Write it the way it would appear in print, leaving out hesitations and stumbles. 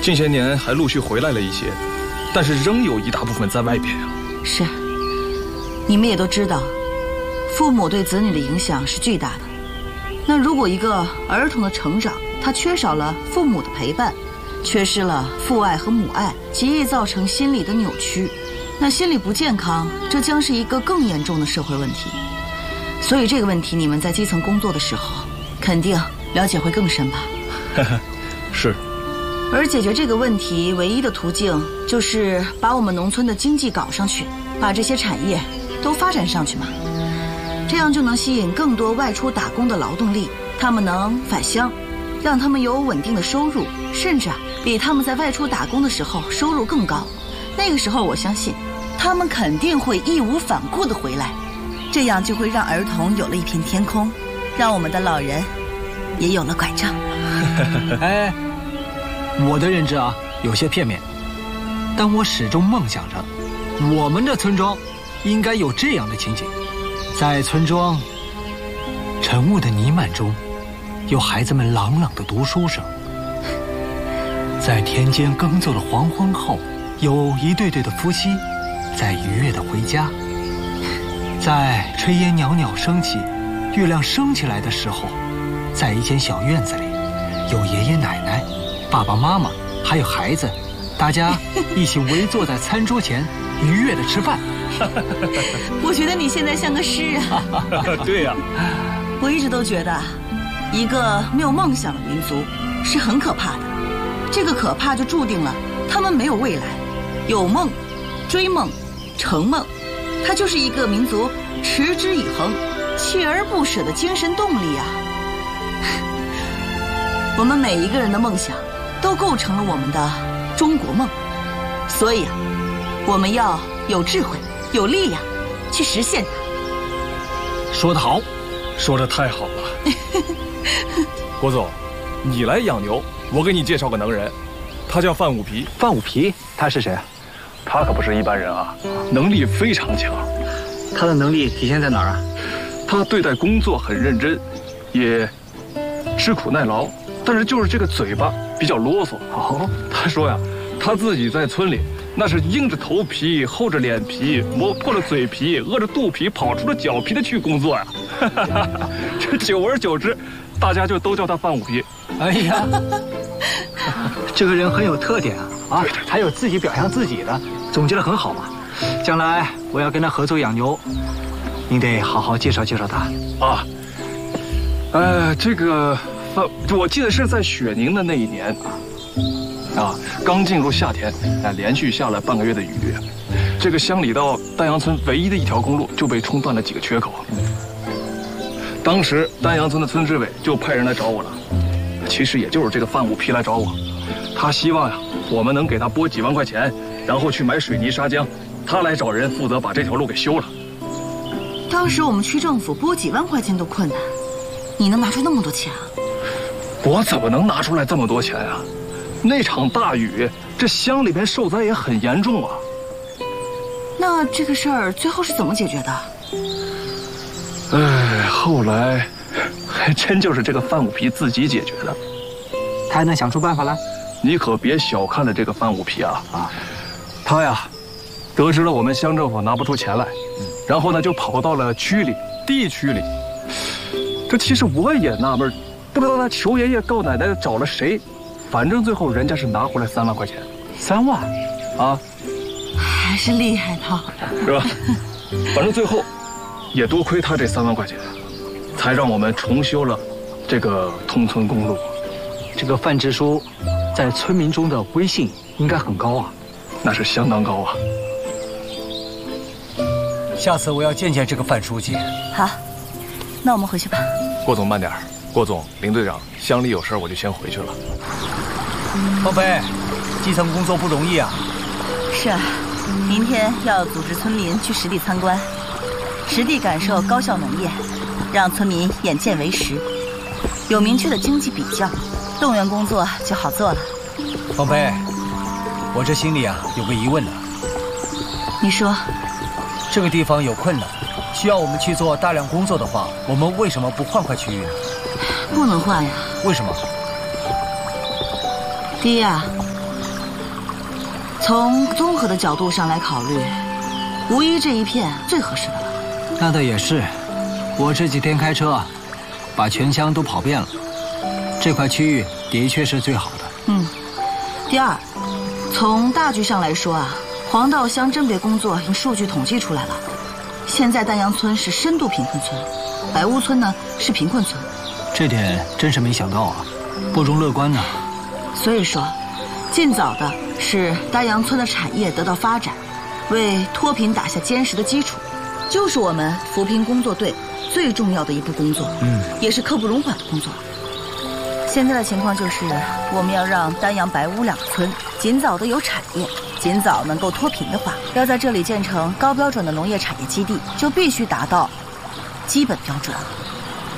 近些年还陆续回来了一些，但是仍有一大部分在外边啊。 是，你们也都知道，父母对子女的影响是巨大的。那如果一个儿童的成长，他缺少了父母的陪伴，缺失了父爱和母爱，极易造成心理的扭曲。那心理不健康，这将是一个更严重的社会问题。所以这个问题，你们在基层工作的时候，肯定了解会更深吧？ 是。 而解决这个问题唯一的途径，就是把我们农村的经济搞上去，把这些产业都发展上去嘛。这样就能吸引更多外出打工的劳动力，他们能返乡，让他们有稳定的收入，甚至比他们在外出打工的时候收入更高。那个时候我相信，他们肯定会义无反顾地回来，这样就会让儿童有了一片天空，让我们的老人也有了拐杖。 哎，我的认知啊有些片面，但我始终梦想着，我们的村庄应该有这样的情景：在村庄晨雾的弥漫中，有孩子们朗朗的读书声；在田间耕作的黄昏后，有一对对的夫妻在愉悦地回家；在炊烟袅袅升起，月亮升起来的时候，在一间小院子里，有爷爷奶奶、爸爸妈妈还有孩子，大家一起围坐在餐桌前愉悦地吃饭。 我觉得你现在像个诗人。 对呀， 我一直都觉得，一个没有梦想的民族是很可怕的。这个可怕就注定了他们没有未来。有梦，追梦，成梦，它就是一个民族持之以恒、锲而不舍的精神动力啊！我们每一个人的梦想，都构成了我们的中国梦。所以啊，我们要有智慧、有力量，去实现它。 说得好， 说得太好了。郭总，你来养牛，我给你介绍个能人，他叫范五皮。 范五皮，他是谁啊？ 他可不是一般人啊，能力非常强。 他的能力体现在哪儿啊？ 他对待工作很认真，也吃苦耐劳，但是就是这个嘴巴比较啰嗦。 哦， 他说呀，他自己在村里那是硬着头皮、厚着脸皮、磨破了嘴皮、饿着肚皮、跑出了脚皮的去工作呀。这久而久之，大家就都叫他范五皮。 哎呀，这个人很有特点啊！ 对， 还有自己表扬自己的，总结得很好嘛。将来我要跟他合作养牛，您得好好介绍介绍他啊。这个我记得是在雪宁的那一年啊，刚进入夏天，连续下了半个月的雨，这个乡里到丹阳村唯一的一条公路就被冲断了几个缺口。当时丹阳村的村支委就派人来找我了，其实也就是这个范五皮来找我，他希望呀，我们能给他拨几万块钱，然后去买水泥砂浆，他来找人负责把这条路给修了。 当时我们区政府拨几万块钱都困难，你能拿出那么多钱啊？ 我怎么能拿出来这么多钱啊？那场大雨，这乡里边受灾也很严重啊。 那这个事儿最后是怎么解决的？ 后来还真就是这个范五皮自己解决的。 他还能想出办法来？ 你可别小看了这个范五皮啊！他呀，得知了我们乡政府拿不出钱来，然后呢就跑到了地区里。这其实我也纳闷，不知道他求爷爷告奶奶找了谁，反正最后人家是拿回来3万块钱。 3万， 啊， 还是厉害的， 是吧？反正最后也多亏他这3万块钱，才让我们重修了这个通村公路。 这个范支书在村民中的威信应该很高啊。 那是相当高啊。 下次我要见见这个范书记。 好，那我们回去吧。 郭总慢点。郭总、林队长，乡里有事我就先回去了。 芳菲，基层工作不容易啊。 是啊，明天要组织村民去实地参观，实地感受高效农业，让村民眼见为实，有明确的经济比较，动员工作就好做了。 芳菲，我这心里啊有个疑问呢。 你说， 这个地方有困难，需要我们去做大量工作的话，我们为什么不换块区域呢？ 不能换呀。 为什么？ 第一啊， 从综合的角度上来考虑，无疑这一片最合适的了。 那倒也是，我这几天开车，把全乡都跑遍了，这块区域的确是最好的。 第二，从大局上来说啊，黄道乡甄别工作用数据统计出来了，现在丹阳村是深度贫困村，白屋村呢是贫困村。 这点真是没想到啊，不容乐观呢。 所以说，尽早的使丹阳村的产业得到发展，为脱贫打下坚实的基础，就是我们扶贫工作队最重要的一步工作，也是刻不容缓的工作。现在的情况就是，我们要让丹阳、白屋两村尽早的有产业，尽早能够脱贫的话，要在这里建成高标准的农业产业基地，就必须达到基本标准。